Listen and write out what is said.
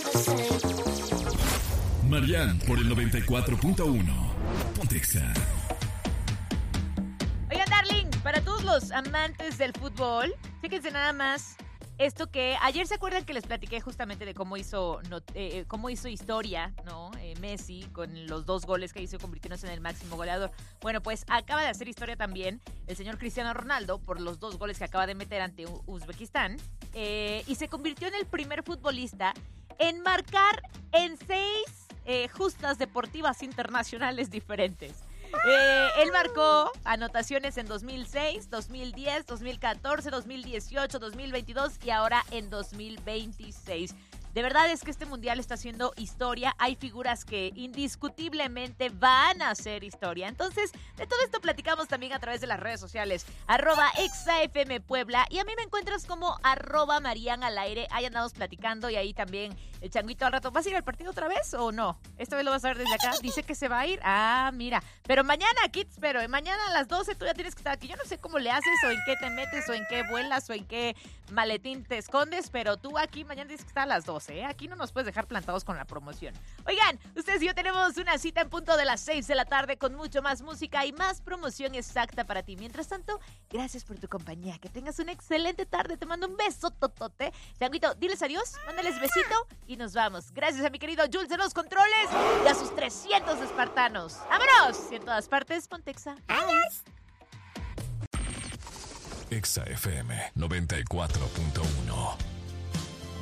Marian por el 94.1. Pontexa. Oigan, darling, para todos los amantes del fútbol, fíjense nada más esto que ayer se acuerdan que les platiqué justamente de cómo hizo historia, ¿no? Messi con los 2 goles que hizo convirtiéndose en el máximo goleador. Bueno, pues acaba de hacer historia también el señor Cristiano Ronaldo por los 2 goles que acaba de meter ante Uzbekistán y se convirtió en el primer futbolista en marcar en 6 justas deportivas internacionales diferentes. Él marcó anotaciones en 2006, 2010, 2014, 2018, 2022 y ahora en 2026. De verdad es que este mundial está haciendo historia. Hay figuras que indiscutiblemente van a hacer historia. Entonces, de todo esto platicamos también a través de las redes sociales. @ExaFM Puebla. Y a mí me encuentras como @Marian_al_aire. Ahí andamos platicando y ahí también el changuito al rato. ¿Vas a ir al partido otra vez o no? Esta vez lo vas a ver desde acá. Dice que se va a ir. Ah, mira. Pero mañana aquí te espero. Mañana a las 12 tú ya tienes que estar aquí. Yo no sé cómo le haces o en qué te metes o en qué vuelas o en qué maletín te escondes, pero tú aquí mañana tienes que estar a las 12. Aquí no nos puedes dejar plantados con la promoción. Oigan, ustedes y yo tenemos una cita en punto de las 6 de la tarde con mucho más música y más promoción exacta para ti. Mientras tanto, gracias por tu compañía. Que tengas una excelente tarde. Te mando un beso totote. Changuito, diles adiós, mándales besito y nos vamos. Gracias a mi querido Jules de los controles y a sus 300 espartanos. ¡Vámonos! Y en todas partes, Pontexa. ¡Adiós! Exa FM 94.1.